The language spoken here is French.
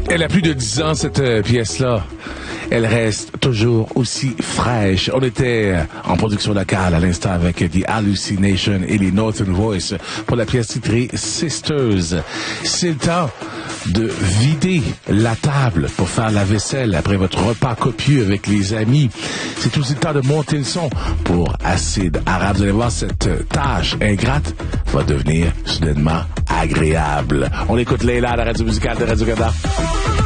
Elle a plus de 10 ans, cette pièce-là. Elle reste toujours aussi fraîche. On était en production locale à l'instant avec The Hallucination et les Northern Voice pour la pièce titrée Sisters. C'est le temps de vider la table pour faire la vaisselle après votre repas copieux avec les amis. C'est aussi le temps de monter le son pour Acide Arabe. Vous allez voir, cette tâche ingrate va devenir soudainement agréable. On écoute Leila à la radio musicale de Radio-Canada.